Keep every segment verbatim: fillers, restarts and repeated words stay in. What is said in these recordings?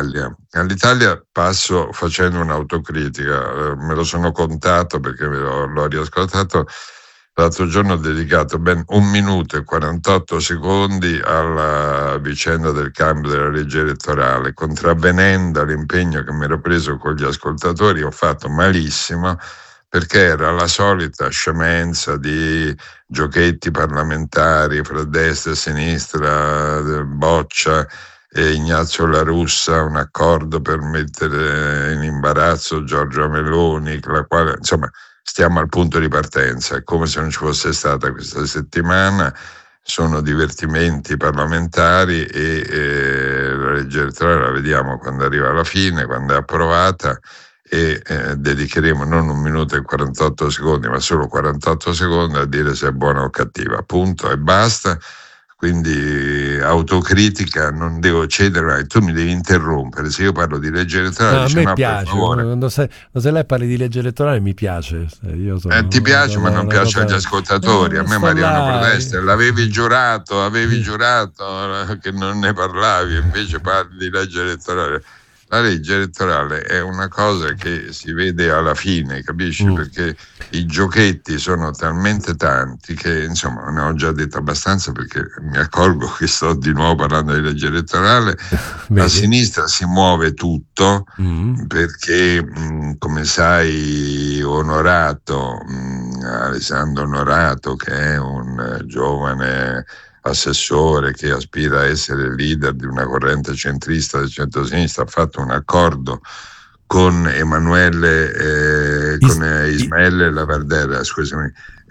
all'Italia. All'Italia passo facendo un'autocritica, eh, me lo sono contato perché me lo, l'ho riascoltato. L'altro giorno ho dedicato ben un minuto e quarantotto secondi alla vicenda del cambio della legge elettorale, contravvenendo all'impegno che mi ero preso con gli ascoltatori. Ho fatto malissimo, perché era la solita scemenza di giochetti parlamentari fra destra e sinistra, Boccia e Ignazio La Russa, un accordo per mettere in imbarazzo Giorgia Meloni, la quale, insomma, stiamo al punto di partenza, è come se non ci fosse stata questa settimana. Sono divertimenti parlamentari e, e la legge elettorale la vediamo quando arriva alla fine, quando è approvata, e eh, dedicheremo non un minuto e quarantotto secondi, ma solo quarantotto secondi a dire se è buona o cattiva, punto e basta. Quindi autocritica, non devo cedere, tu mi devi interrompere se io parlo di legge elettorale. No, a dici, me no, per piace, favore. quando, se, quando lei parli di legge elettorale mi piace. Io sono Eh, ti piace, una, ma non una piace agli cosa... ascoltatori. No, A me sto mi arrivano là. proteste. L'avevi giurato, avevi giurato che non ne parlavi, invece parli di legge elettorale. La legge elettorale è una cosa che si vede alla fine, capisci? Mm. Perché i giochetti sono talmente tanti che, insomma, ne ho già detto abbastanza, perché mi accorgo che sto di nuovo parlando di legge elettorale. A sinistra si muove tutto, mm. perché, mh, come sai, Onorato, mh, Alessandro Onorato, che è un eh, giovane assessore che aspira a essere leader di una corrente centrista del centro-sinistra, ha fatto un accordo con Emanuele eh, Is- con eh, Ismaele Lavardera, scusami,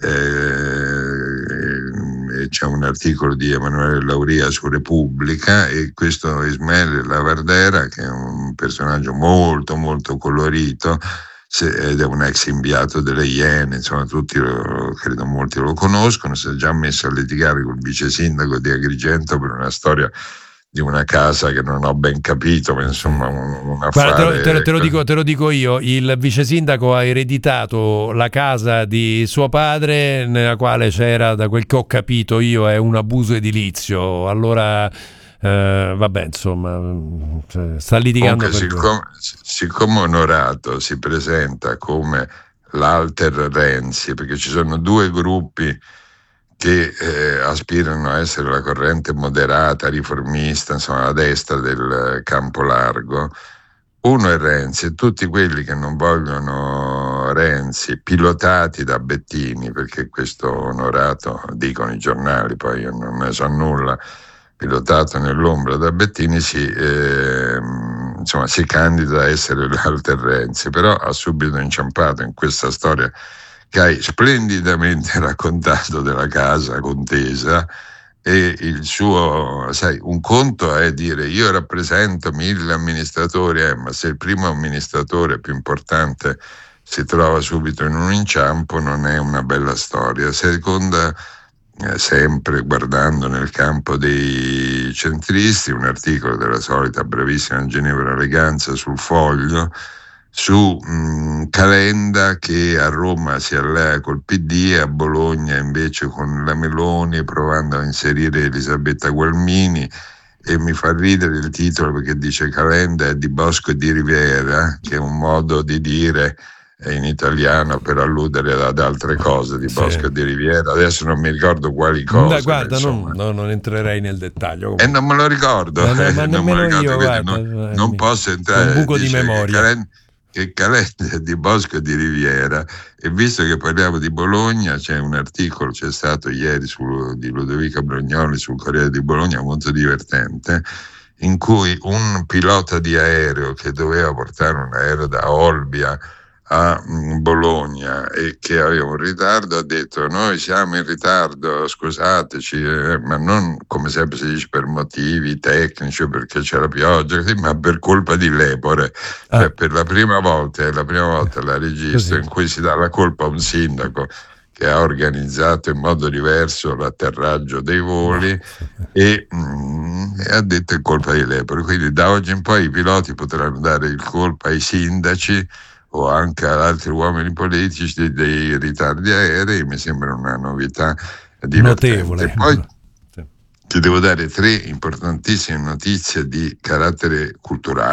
eh, c'è un articolo di Emanuele Lauria su Repubblica, e questo Ismaele Lavardera, che è un personaggio molto molto colorito ed è un ex inviato delle Iene, insomma tutti lo, credo molti lo conoscono, si è già messo a litigare col vice sindaco di Agrigento per una storia di una casa che non ho ben capito, ma insomma un, un affare. Guarda, te, lo, te, lo, te, lo dico, te lo dico io, il vice sindaco ha ereditato la casa di suo padre, nella quale c'era, da quel che ho capito io, è un abuso edilizio. Allora eh, vabbè, insomma, cioè, sta litigando. Comunque, per siccome, siccome Onorato si presenta come l'alter Renzi, perché ci sono due gruppi che eh, aspirano a essere la corrente moderata, riformista, insomma la destra del campo largo. Uno è Renzi, e tutti quelli che non vogliono Renzi, pilotati da Bettini, perché questo Onorato, dicono i giornali, poi io non ne so nulla, pilotato nell'ombra da Bettini, si, eh, insomma, si candida a essere l'alter Renzi, però ha subito inciampato in questa storia che hai splendidamente raccontato della casa contesa. E il suo, sai, un conto è dire io rappresento mille amministratori, eh, ma se il primo amministratore più importante si trova subito in un inciampo non è una bella storia. Seconda, eh, sempre guardando nel campo dei centristi, un articolo della solita brevissima Ginevra Eleganza sul Foglio su mh, Calenda, che a Roma si allea col P D e a Bologna invece con la Meloni, provando a inserire Elisabetta Gualmini, e mi fa ridere il titolo perché dice Calenda è di Bosco e di Riviera, che è un modo di dire in italiano per alludere ad altre cose di Bosco sì. e di Riviera. Adesso non mi ricordo quali cose. Da, guarda, non, no, non entrerei nel dettaglio. E eh, non me lo ricordo. Ma, no, eh, ma non me lo ricordo, io, guarda, non, non posso entrare. Un buco di dice memoria. Calenda, che Calenda è di Bosco e di Riviera, e visto che parliamo di Bologna, c'è un articolo, c'è stato ieri su, di Ludovica Brognoli sul Corriere di Bologna, molto divertente, in cui un pilota di aereo che doveva portare un aereo da Olbia a Bologna e che aveva un ritardo ha detto noi siamo in ritardo, scusateci, eh, ma non come sempre si dice per motivi tecnici, perché c'è la pioggia, ma per colpa di Lepore. Ah. Cioè, per la prima volta, è la prima volta la registro in cui si dà la colpa a un sindaco che ha organizzato in modo diverso l'atterraggio dei voli no. e, mm, e ha detto è colpa di Lepore. Quindi da oggi in poi i piloti potranno dare il colpa ai sindaci o anche ad altri uomini politici dei, dei ritardi aerei. Mi sembra una novità divertente. Notevole. Poi ti devo dare tre importantissime notizie di carattere culturale.